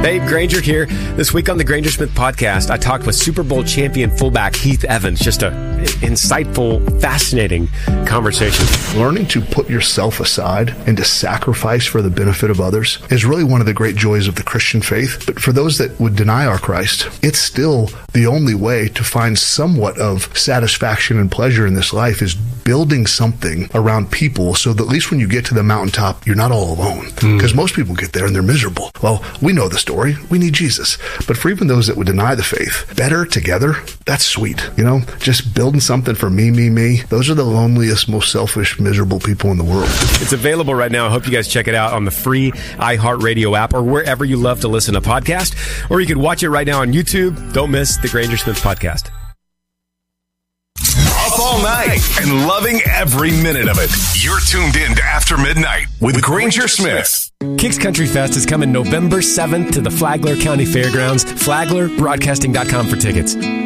Hey, Granger here. This week on the Granger Smith podcast, I talked with Super Bowl champion fullback Heath Evans. Just a insightful, fascinating conversation. Learning to put yourself aside and to sacrifice for the benefit of others is really one of the great joys of the Christian faith. But for those that would deny our Christ, it's still the only way to find somewhat of satisfaction and pleasure in this life is building something around people so that at least when you get to the mountaintop, you're not all alone. Because most people get there and they're miserable. Well, we know the story. We need Jesus. But for even those that would deny the faith, better together, that's sweet. You know, just building something for me. Those are the loneliest, most selfish, miserable people in the world. It's available right now. I hope you guys check it out on the free iHeartRadio app or wherever you love to listen to podcasts. Or you can watch it right now on YouTube. Don't miss the Granger Smith podcast. Up all night and loving every minute of it. You're tuned in to After Midnight with Granger Smith. Kicks Country Fest is coming November 7th to the Flagler County Fairgrounds. FlaglerBroadcasting.com for tickets.